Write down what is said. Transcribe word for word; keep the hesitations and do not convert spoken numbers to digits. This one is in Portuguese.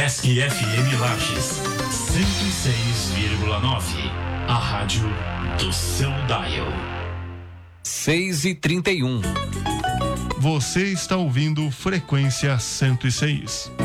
Esc F M Lages, cento e seis vírgula nove. A rádio do seu dial. seis e trinta e um. Você está ouvindo Frequência cento e seis.